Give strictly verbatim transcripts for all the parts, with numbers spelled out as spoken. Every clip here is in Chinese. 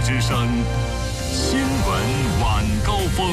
之声新闻晚高峰。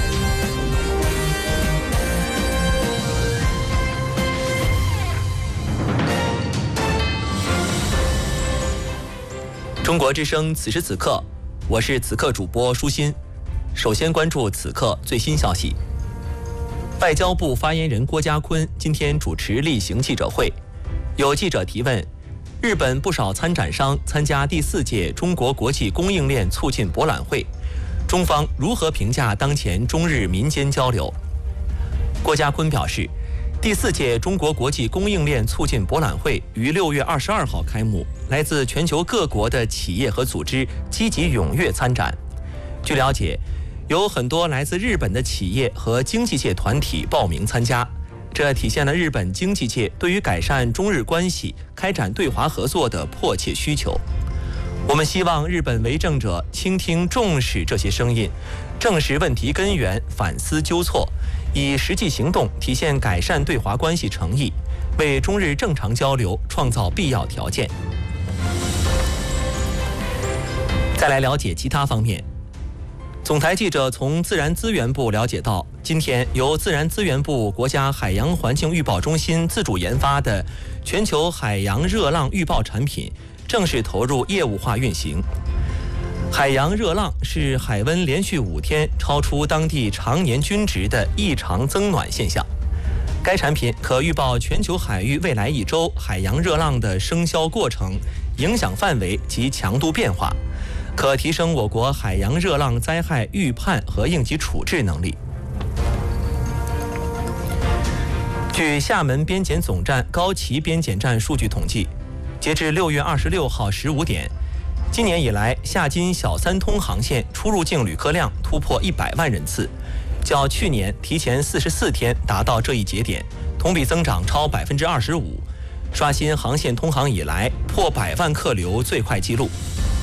中国之声此时此刻，我是此刻主播舒心。首先关注此刻最新消息。外交部发言人郭家坤今天主持例行记者会，有记者提问：日本不少参展商参加第四届中国国际供应链促进博览会，中方如何评价当前中日民间交流？郭家坤表示，第四届中国国际供应链促进博览会于六月二十二号开幕，来自全球各国的企业和组织积极踊跃参展。据了解，有很多来自日本的企业和经济界团体报名参加，这体现了日本经济界对于改善中日关系、开展对华合作的迫切需求。我们希望日本为政者倾听重视这些声音，正视问题根源，反思纠错，以实际行动体现改善对华关系诚意，为中日正常交流创造必要条件。再来了解其他方面。总台记者从自然资源部了解到，今天由自然资源部国家海洋环境预报中心自主研发的全球海洋热浪预报产品正式投入业务化运行。海洋热浪是海温连续五天超出当地常年均值的异常增暖现象。该产品可预报全球海域未来一周海洋热浪的生消过程、影响范围及强度变化，可提升我国海洋热浪灾害预判和应急处置能力。据厦门边检总站高崎边检站数据统计，截至六月二十六号十五点，今年以来厦金小三通航线出入境旅客量突破一百万人次，较去年提前四十四天达到这一节点，同比增长超百分之二十五，刷新航线通航以来破百万客流最快纪录。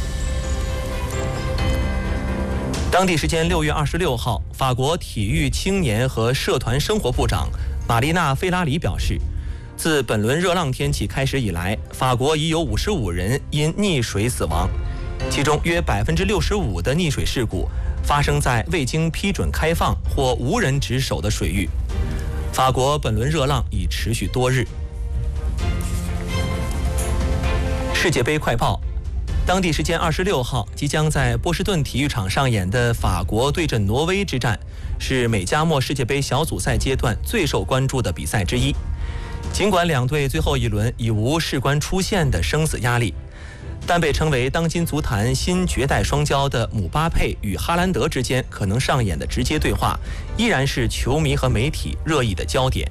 当地时间六月二十六号，法国体育青年和社团生活部长玛丽娜·费拉里表示，自本轮热浪天气开始以来，法国已有五十五人因溺水死亡，其中约百分之六十五的溺水事故发生在未经批准开放或无人值守的水域。法国本轮热浪已持续多日。世界杯快报。当地时间二十六号，即将在波士顿体育场上演的法国对阵挪威之战，是美加墨世界杯小组赛阶段最受关注的比赛之一。尽管两队最后一轮已无事关出线的生死压力，但被称为当今足坛新绝代双骄的姆巴佩与哈兰德之间可能上演的直接对话，依然是球迷和媒体热议的焦点。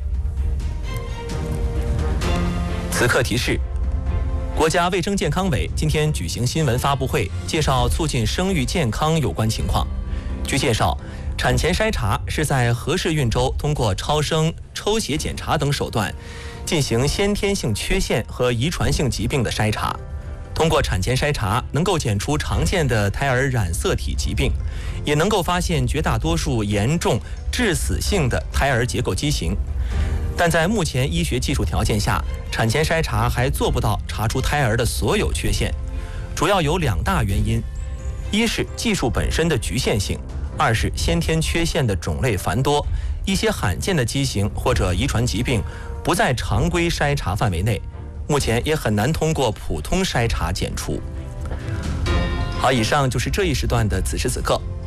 此刻提示。国家卫生健康委今天举行新闻发布会，介绍促进生育健康有关情况。据介绍，产前筛查是在合适孕周通过超声、抽血检查等手段，进行先天性缺陷和遗传性疾病的筛查。通过产前筛查，能够检出常见的胎儿染色体疾病，也能够发现绝大多数严重致死性的胎儿结构畸形。但在目前医学技术条件下，产前筛查还做不到查出胎儿的所有缺陷，主要有两大原因：一是技术本身的局限性，二是先天缺陷的种类繁多，一些罕见的畸形或者遗传疾病不在常规筛查范围内，目前也很难通过普通筛查检出。好，以上就是这一时段的此时此刻，